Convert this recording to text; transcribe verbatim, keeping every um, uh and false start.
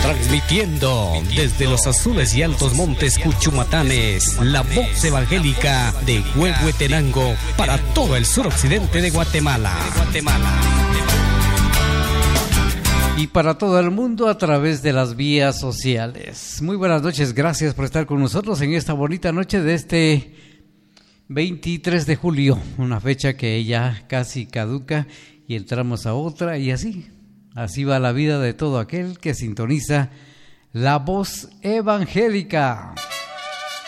Transmitiendo desde los azules y altos montes Cuchumatanes, la voz evangélica de Huehuetenango para todo el suroccidente de Guatemala. Y para todo el mundo a través de las vías sociales. Muy buenas noches, gracias por estar con nosotros en esta bonita noche de este veintitrés de julio, una fecha que ya casi caduca y entramos a otra y así, así va la vida de todo aquel que sintoniza la voz evangélica.